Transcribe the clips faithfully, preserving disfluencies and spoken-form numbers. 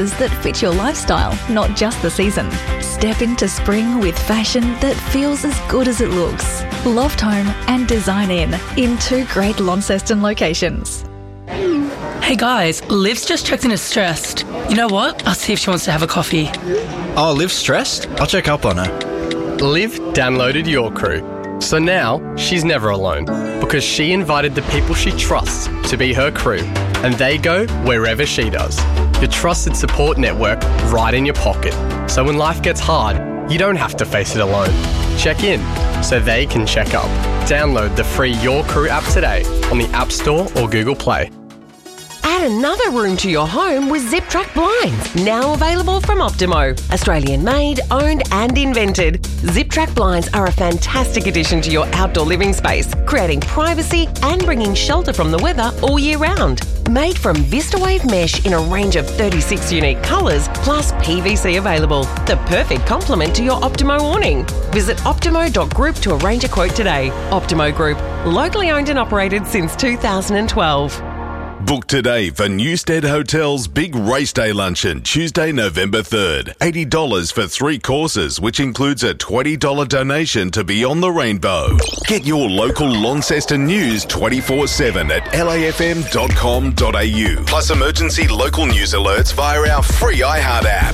that fit your lifestyle, not just the season. Step into spring with fashion that feels as good as it looks. Loft Home and Design Inn in two great Launceston locations. Hey guys, Liv's just checked in as stressed. You know what? I'll see if she wants to have a coffee. Oh, Liv's stressed? I'll check up on her. Liv downloaded Your Crew. So now she's never alone because she invited the people she trusts to be her crew and they go wherever she does. Your trusted support network right in your pocket. So when life gets hard, you don't have to face it alone. Check in so they can check up. Download the free Your Crew app today on the App Store or Google Play. Add another room to your home with Zip Track Blinds, now available from Optimo. Australian made, owned and invented. Zip Track Blinds are a fantastic addition to your outdoor living space, creating privacy and bringing shelter from the weather all year round. Made from VistaWave mesh in a range of thirty-six unique colours, plus P V C available. The perfect complement to your Optimo awning. Visit optimo dot group to arrange a quote today. Optimo Group, locally owned and operated since two thousand twelve. Book today for Newstead Hotel's Big Race Day Luncheon, Tuesday, November third. eighty dollars for three courses, which includes a twenty dollars donation to Beyond the Rainbow. Get your local Launceston news twenty-four seven at l a f m dot com dot a u. Plus emergency local news alerts via our free iHeart app.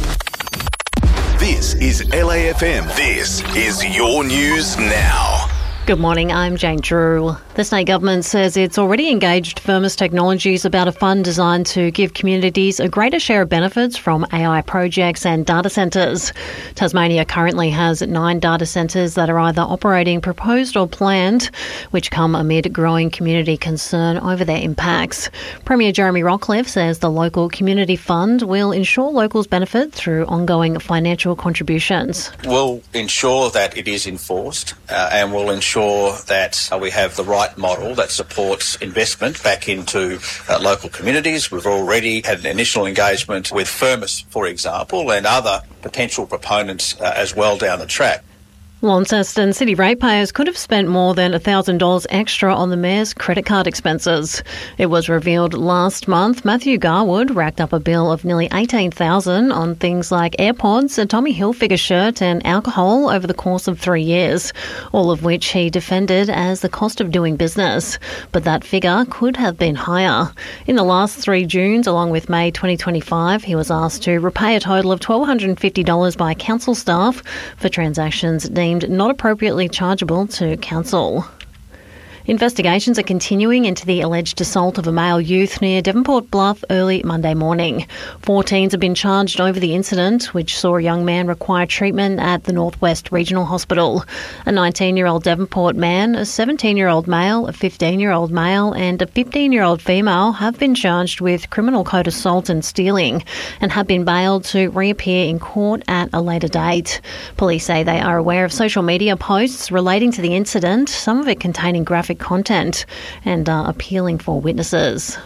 This is L A F M. This is your news now. Good morning, I'm Jane Drew. The state government says it's already engaged Firmus Technologies about a fund designed to give communities a greater share of benefits from A I projects and data centres. Tasmania currently has nine data centres that are either operating, proposed or planned, which come amid growing community concern over their impacts. Premier Jeremy Rockliff says the local community fund will ensure locals benefit through ongoing financial contributions. We'll ensure that it is enforced uh, and we'll ensure that uh, we have the right model that supports investment back into uh, local communities. We've already had an initial engagement with Firmus, for example, and other potential proponents uh, as well down the track. Launceston city ratepayers could have spent more than one thousand dollars extra on the mayor's credit card expenses. It was revealed last month Matthew Garwood racked up a bill of nearly eighteen thousand dollars on things like AirPods, a Tommy Hilfiger shirt and alcohol over the course of three years, all of which he defended as the cost of doing business. But that figure could have been higher. In the last three Junes, along with May twenty twenty-five, he was asked to repay a total of one thousand two hundred fifty dollars by council staff for transactions deemed not appropriately chargeable to council. Investigations are continuing into the alleged assault of a male youth near Devonport Bluff early Monday morning. Four teens have been charged over the incident, which saw a young man require treatment at the Northwest Regional Hospital. A nineteen-year-old Devonport man, a seventeen-year-old male, a fifteen-year-old male and a fifteen-year-old female have been charged with criminal code assault and stealing and have been bailed to reappear in court at a later date. Police say they are aware of social media posts relating to the incident, some of it containing graphic content, and are appealing for witnesses.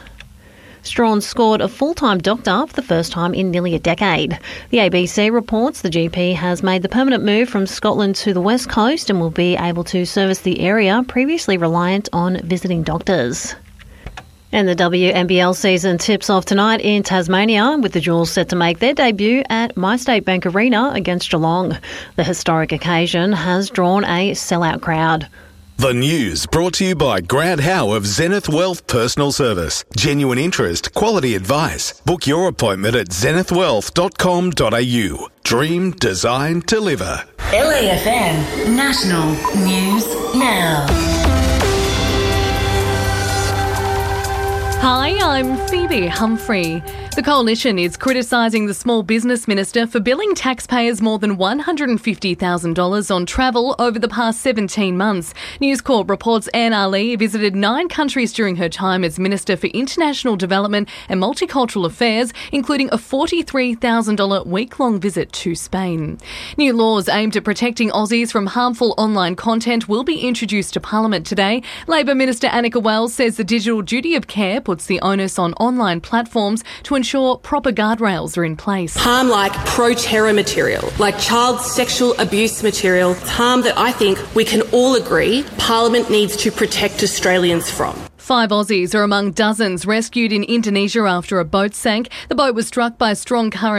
Strawn scored a full-time doctor for the first time in nearly a decade. The A B C reports the G P has made the permanent move from Scotland to the West Coast and will be able to service the area previously reliant on visiting doctors. And the W N B L season tips off tonight in Tasmania, with the Jewels set to make their debut at MyState Bank Arena against Geelong. The historic occasion has drawn a sellout crowd. The news brought to you by Grant Howe of Zenith Wealth Personal Service. Genuine interest, quality advice. Book your appointment at zenith wealth dot com dot a u. Dream, design, deliver. L A F M National News Now. Hi, I'm Phoebe Humphrey. The Coalition is criticising the Small Business Minister for billing taxpayers more than one hundred fifty thousand dollars on travel over the past seventeen months. News Corp reports Anne Ali visited nine countries during her time as Minister for International Development and Multicultural Affairs, including a forty-three thousand dollars week-long visit to Spain. New laws aimed at protecting Aussies from harmful online content will be introduced to Parliament today. Labor Minister Annika Wells says the digital duty of care puts the onus on online platforms to ensure proper guardrails are in place. Harm like pro-terror material, like child sexual abuse material, harm that I think we can all agree Parliament needs to protect Australians from. Five Aussies are among dozens rescued in Indonesia after a boat sank. The boat was struck by a strong current